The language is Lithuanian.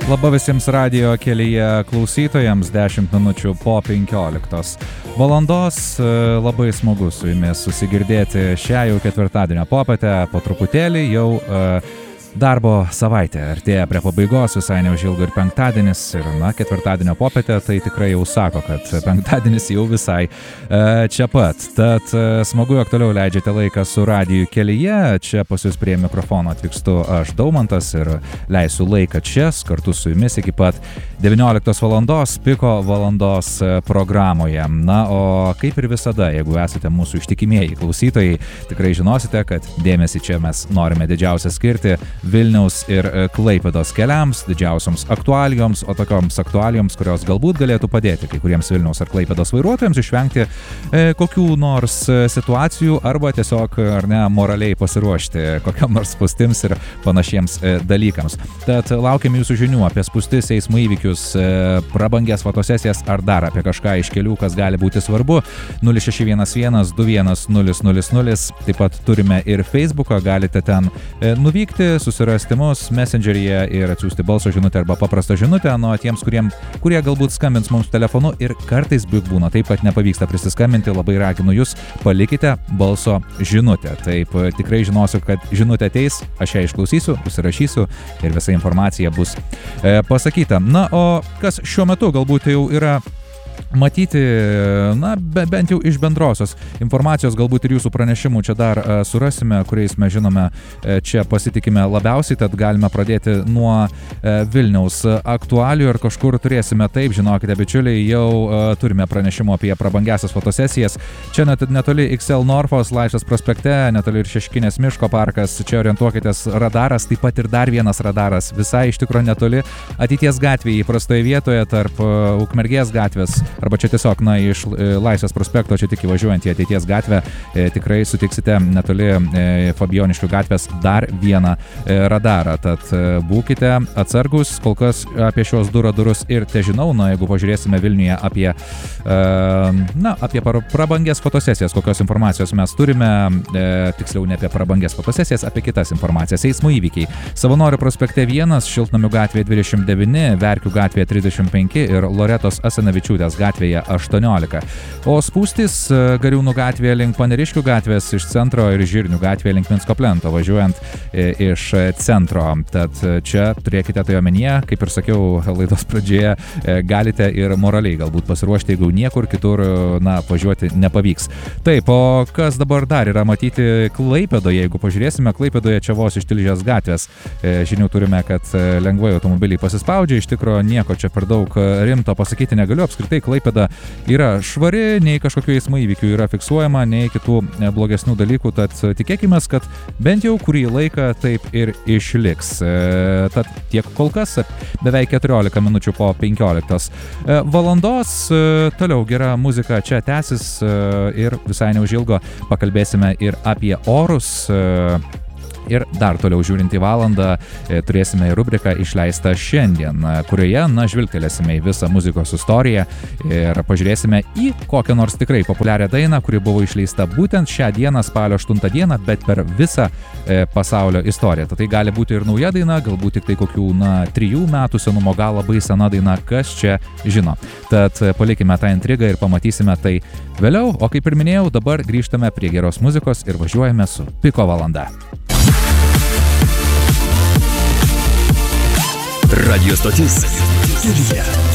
Labą visiems radio kelyje klausytojams, 10 minučių po 15 valandos. Labai smagu su jumis susigirdėti šią jau ketvirtadienio popietę, po truputėlį jau darbo savaitė artėja prie pabaigos, visai neužilgo ir penktadienis, ir ketvirtadienio popietė, tai tikrai jau sako, kad penktadienis jau visai čia pat. Tad smagu, jog toliau leidžiate laiką su radiju kelyje. Čia pas jūs prie mikrofono atvykstu aš, Daumantas, ir leisiu laiką čia kartu su jumis iki pat 19 valandos, piko valandos programoje. Na, o kaip ir visada, jeigu esate mūsų ištikimieji klausytojai, tikrai žinosite, kad dėmesį čia mes norime didžiausią skirti Vilniaus ir Klaipėdos keliams, didžiausioms aktualijoms, o tokioms aktualijoms, kurios galbūt galėtų padėti kai kuriems Vilniaus ar Klaipėdos vairuotojams išvengti kokių nors situacijų arba tiesiog, ar ne, moraliai pasiruošti kokiam nors spūstims ir panašiems dalykams. Tad laukiam jūsų žinių apie spūstis, eismo įvykius, prabangias fotosesijas ar dar apie kažką iš kelių, kas gali būti svarbu. 0611 21 000. Taip pat turime ir Facebooką, galite ten nuvykti, susirasti mus Messengeryje ir atsiųsti balso žinutę arba paprastą žinutę. Nuo tiems, kurie galbūt skambins mums telefonu ir kartais būna taip, kad nepavyksta prisiskambinti, labai raginu jūs, palikite balso žinutę. Taip tikrai žinosiu, kad žinutė ateis, aš ją išklausysiu, užsirašysiu ir visa informacija bus pasakyta. Na, o kas šiuo metu galbūt jau yra matyti, bent jau iš bendrosios informacijos, galbūt ir jūsų pranešimų čia dar surasime, kuriais mes žinome, čia pasitikime labiausiai, tad galime pradėti nuo Vilniaus aktualijų ir kažkur turėsime, taip, žinokite, bičiuliai, jau turime pranešimų apie prabangiasias fotosesijas. Čia netoli XL Norfos, Laisvės prospekte, netoli ir Šeškinės miško parkas, čia orientuokitės radaras, taip pat ir dar vienas radaras, visai iš tikro netoli Ateities gatvėje, įprastoje vietoje tarp Ukmergės gatvės, arba čia tiesiog, iš Laisvės prospekto, čia tik įvažiuojant į Ateities gatvę, tikrai sutiksite netoli Fabijoniškių gatvės dar vieną radarą. Tad būkite atsargus, kol kas apie šios du radarus ir težinau, jeigu pažiūrėsime Vilniuje apie prabangės fotosesijas, kokios informacijos mes turime, tiksliau ne apie prabangės fotosesijas, apie kitas informacijas. Eismo įvykiai. Savanorių prospekte 1, Šiltnamių gatvėje 29, Verkių gatvėje 35 ir Loretos Asanavičiūtės gatvėje 18. O spūstys Gariūnų gatvėje link Paneriškių gatvės iš centro ir Žirnių gatvėje link Minsko plento, važiuojant iš centro. Tad čia turėkite tai omenyje, kaip ir sakiau laidos pradžioje, galite ir moraliai galbūt pasiruošti, jeigu niekur kitur važiuoti nepavyks. Taip, o kas dabar dar yra matyti Klaipėdoje, jeigu pažiūrėsime, Klaipėdoje čia vos iš Tilžės gatvės. Žinių turime, kad lengvai automobiliai pasispaudžia, iš tikro nieko čia per daug rimto pasakyti negaliu. Apskritai Klaipėda yra švari, nei kažkokių eismo įvykių yra fiksuojama, nei kitų blogesnių dalykų, tad tikėkime, kad bent jau kurį laiką taip ir išliks. Tad tiek kol kas, beveik 14 minučių po 15 valandos, toliau gera muzika čia tęsis ir visai neužilgo pakalbėsime ir apie orus. Ir dar toliau žiūrint į valandą turėsime rubriką Išleista šiandien, kurioje, žvilgtelėsime į visą muzikos istoriją ir pažiūrėsime į kokią nors tikrai populiarią dainą, kuri buvo išleista būtent šią dieną, spalio 8 dieną, bet per visą pasaulio istoriją. Tai gali būti ir nauja daina, galbūt tik tai kokių 3 metų senumo, gal labai sena daina, kas čia žino. Tad palikime tą intrigą ir pamatysime tai vėliau, o kaip ir minėjau, dabar grįžtame prie geros muzikos ir važiuojame su Piko valanda. Radio stotis Kelyje.